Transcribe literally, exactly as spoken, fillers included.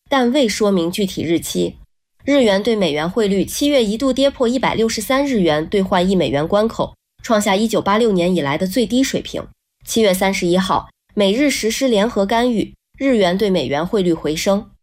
但未说明具体日期。日元对美元汇率七月一度跌破一百六十三日元兑换一美元关口，创下一九八六年以来的最低水平。七月三十一号，美日实施联合干预，日元对美元汇率回升。